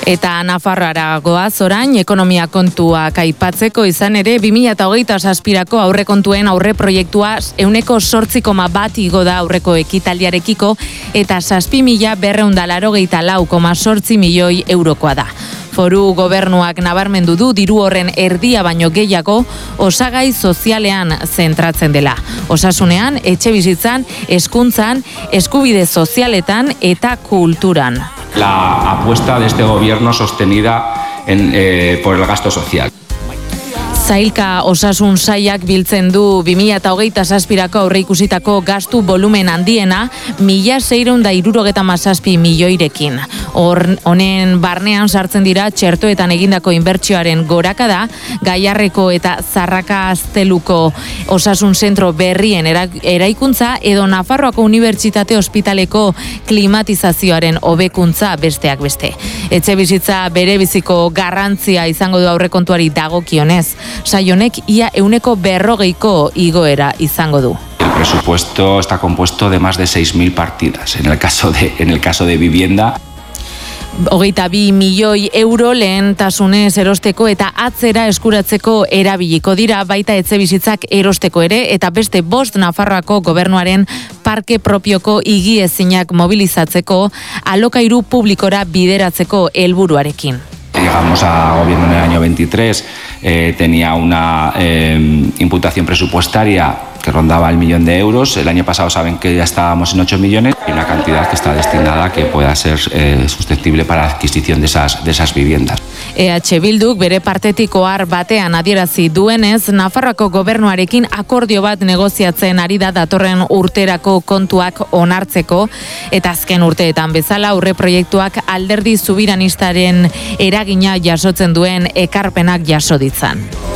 Eta Nafarroara goaz orain ekonomia kontuak aipatzeko, izan ere 2027ko aurrekontuen aurreproiektua 8,1 igo da aurreko ekitaldiarekiko eta 7.284,8 milioi eurokoa da. Foru gobernuak nabarmendu du diru horren erdia baino gehiago osagai sozialean zentratzen dela. Osasunean, etxebizitzan, hezkuntzan, eskubide sozialetan eta kulturan. La apuesta de este gobierno sostenida por el gasto social. Zailka osasun sailak biltzen du 2027ko aurreikusitako gastu volumen handiena 1.677 milioirekin. Honen barnean sartzen dira txertoetan egindako inbertsioaren gorakada, Gaiarreko eta Zarraka Azteluko osasun zentro berrien eraikuntza edo Nafarroako Unibertsitate Ospitaleko klimatizazioaren hobekuntza besteak beste. Etxebizitza berebiziko garrantzia izango du aurrekontuari dagokionez. Saionek ia 40% igoera izango du. El presupuesto está compuesto de más de 6.000 partidas. En el caso de vivienda, 22 milioi euro lehentasunez erosteko eta atzera eskuratzeko erabiliko dira, baita etxebizitzak erosteko ere, eta beste 5 Nafarroako gobernuaren parke propioko higiezinak mobilizatzeko alokairu publikora bideratzeko helburuarekin. Llegamos a gobierno en el año 23, tenía una imputación presupuestaria que rondaba el 1.000.000 de euros. El año pasado saben que ya estábamos en 8 millones y una cantidad que está destinada a que pueda ser susceptible para la adquisición de esas viviendas. EH Bilduk bere partetik ohar batean adierazi duenez, Nafarroako gobernuarekin akordio bat negoziatzen ari da datorren urterako kontuak onartzeko, eta azken urteetan bezala aurreproiektuak alderdi zubiranistaren eragina jasotzen duen ekarpenak jaso ditzan.